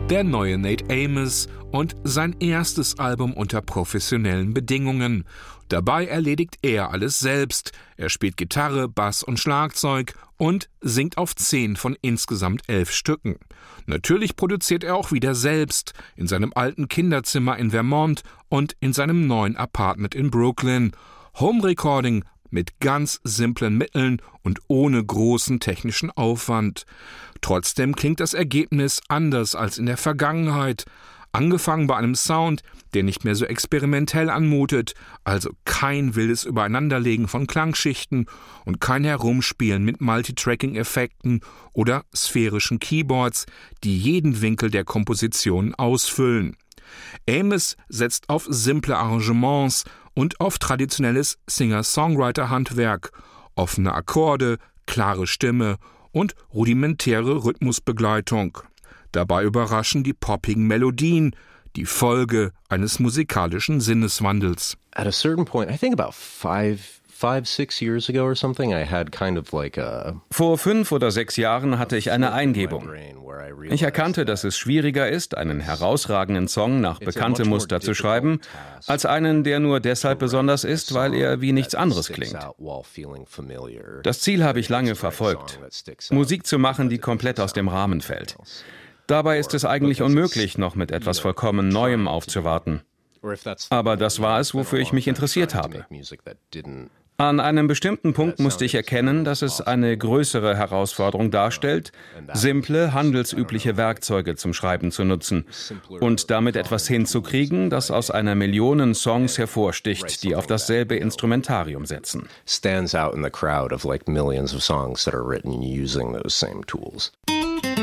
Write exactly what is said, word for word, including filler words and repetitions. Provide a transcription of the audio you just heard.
Der neue Nate Amos und sein erstes Album unter professionellen Bedingungen. Dabei erledigt er alles selbst. Er spielt Gitarre, Bass und Schlagzeug und singt auf zehn von insgesamt elf Stücken. Natürlich produziert er auch wieder selbst, in seinem alten Kinderzimmer in Vermont und in seinem neuen Apartment in Brooklyn. Home Recording mit ganz simplen Mitteln und ohne großen technischen Aufwand. Trotzdem klingt das Ergebnis anders als in der Vergangenheit. Angefangen bei einem Sound, der nicht mehr so experimentell anmutet, also kein wildes Übereinanderlegen von Klangschichten und kein Herumspielen mit Multitracking-Effekten oder sphärischen Keyboards, die jeden Winkel der Komposition ausfüllen. Amos setzt auf simple Arrangements und auf traditionelles Singer-Songwriter-Handwerk, offene Akkorde, klare Stimme und rudimentäre Rhythmusbegleitung. Dabei überraschen die poppigen Melodien, die Folge eines musikalischen Sinneswandels. At a certain point, I think about five, five, six years ago or something, I had kind of like a... Vor fünf oder sechs Jahren hatte ich eine Eingebung. Ich erkannte, dass es schwieriger ist, einen herausragenden Song nach bekanntem Muster zu schreiben, als einen, der nur deshalb besonders ist, weil er wie nichts anderes klingt. Das Ziel habe ich lange verfolgt, Musik zu machen, die komplett aus dem Rahmen fällt. Dabei ist es eigentlich unmöglich, noch mit etwas vollkommen Neuem aufzuwarten. Aber das war es, wofür ich mich interessiert habe. An einem bestimmten Punkt musste ich erkennen, dass es eine größere Herausforderung darstellt, simple, handelsübliche Werkzeuge zum Schreiben zu nutzen und damit etwas hinzukriegen, das aus einer Million Songs hervorsticht, die auf dasselbe Instrumentarium setzen. Stands out in the crowd of like millions of songs that are written using those same tools.